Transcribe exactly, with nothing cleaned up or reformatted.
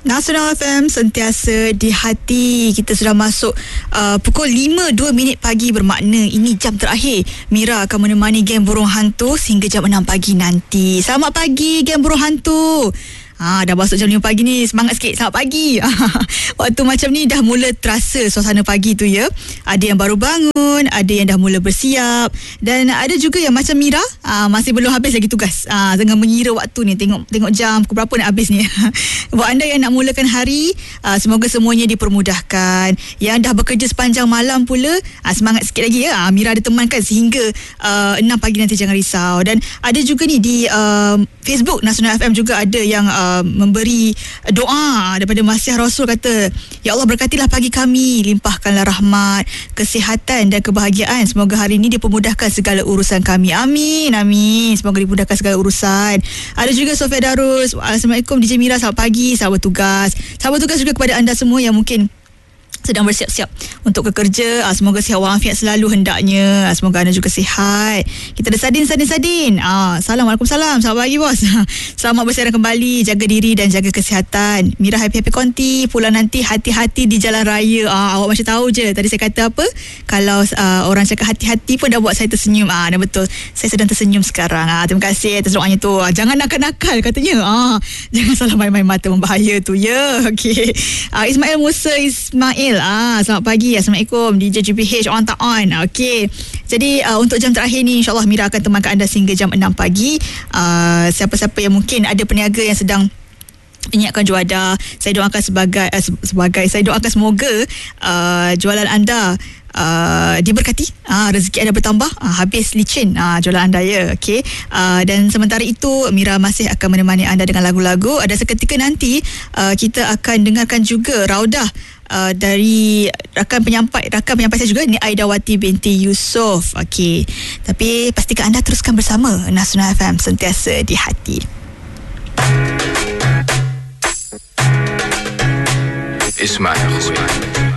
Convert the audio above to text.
Nasional F M sentiasa di hati. Kita sudah masuk uh, pukul lima dua minit pagi, bermakna ini jam terakhir Mira akan menemani geng Burung Hantu sehingga jam enam pagi nanti. Selamat pagi geng Burung Hantu. Ah, dah masuk jam lima pagi ni, semangat sikit. Selamat pagi. Waktu macam ni dah mula terasa suasana pagi tu ya. Ada yang baru bangun, ada yang dah mula bersiap, dan ada juga yang macam Mira, ah, masih belum habis lagi tugas. Ah, tengah mengira waktu ni, tengok tengok jam pukul berapa nak habis ni. Buat anda yang nak mulakan hari, ah, semoga semuanya dipermudahkan. Yang dah bekerja sepanjang malam pula, ah, semangat sikit lagi ya. Ah, Mira ada temankan sehingga uh, enam pagi nanti, jangan risau. Dan ada juga ni di uh, Facebook Nasional F M juga ada yang uh, memberi doa daripada Masih Rasul, kata, ya Allah berkatilah pagi kami, limpahkanlah rahmat, kesihatan dan kebahagiaan. Semoga hari ini dipermudahkan segala urusan kami. Amin, amin. Semoga dipermudahkan segala urusan. Ada juga Sofia Darus. Assalamualaikum D J Mira, selamat pagi, selamat bertugas. Selamat bertugas juga kepada anda semua yang mungkin sedang bersiap-siap untuk bekerja. Ah, semoga sihat walafiat selalu hendaknya. Ah, semoga anda juga sihat. Kita ada Sadin, Sadin, Sadin. Ah, Assalamualaikum, salam. Selamat pagi bos. Selamat bersiaran kembali. Jaga diri dan jaga kesihatan. Mira happy-happy konti. Pulang nanti hati-hati di jalan raya. Ah, awak macam tahu je. Tadi saya kata apa? Kalau uh, orang cakap hati-hati pun dah buat saya tersenyum. Ah, dan betul. Saya sedang tersenyum sekarang. Ah, terima kasih atas doanya tu. Ah, jangan nakal-nakal katanya. Ah, jangan salah main-main mata, membahaya tu ya. Okey. Ah, Ismail Musa Ismail. Ah, selamat pagi. Assalamualaikum D J G P H on tak on. Okey. Jadi uh, untuk jam terakhir ni, insya-Allah Mira akan temankan anda sehingga jam enam pagi. Uh, siapa-siapa yang mungkin ada peniaga yang sedang menyiapkan juadah, saya doakan sebagai uh, sebagai saya doakan semoga uh, jualan anda Uh, diberkati, uh, rezeki anda bertambah, uh, habis licin uh, jualan anda ya. Okay. Uh, dan sementara itu Mira masih akan menemani anda dengan lagu-lagu. Ada seketika nanti uh, kita akan dengarkan juga raudah uh, dari rakan penyampai rakan penyampai saya juga ni, Aidawati binti Yusof. Okey. Tapi pastikan anda teruskan bersama Nasional F M sentiasa di hati. Ismail.